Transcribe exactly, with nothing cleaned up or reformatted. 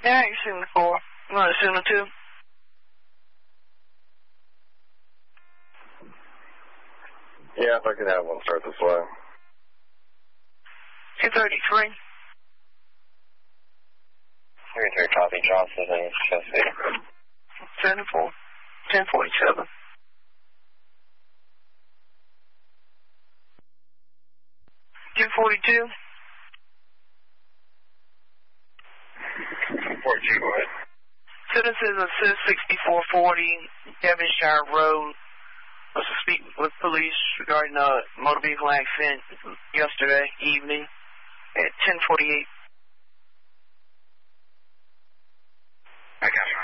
Yeah, you're signal four. You want to signal two? Yeah, if I could have one start this way. two thirty-three. thirty-three, copy. Johnson and Chesapeake. seven four. ten forty-seven. two forty-two. forty-two, go ahead. Citizens Assist sixty-four forty, Devonshire Road. Was to speak with police regarding a motor vehicle accident yesterday evening at ten forty-eight. I got you.